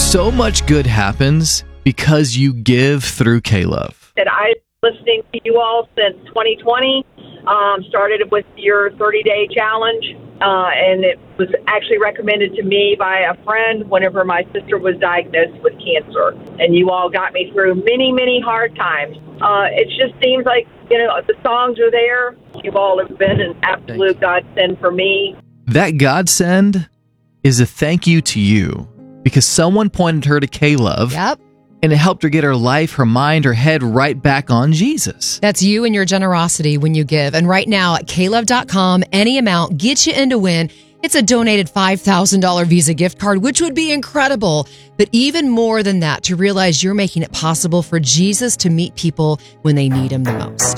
So much good happens because you give through K-Love. That I've been listening to you all since 2020. Started with your 30-day challenge, and it was actually recommended to me by a friend whenever my sister was diagnosed with cancer. And you all got me through many, many hard times. It just seems like, the songs are there. You all have been an absolute godsend for me. That godsend is a thank you to you because someone pointed her to K-Love. Yep. And it helped her get her life, her mind, her head right back on Jesus. That's you and your generosity when you give. And right now at klove.com, any amount gets you in to win. It's a donated $5,000 Visa gift card, which would be incredible. But even more than that, to realize you're making it possible for Jesus to meet people when they need him the most.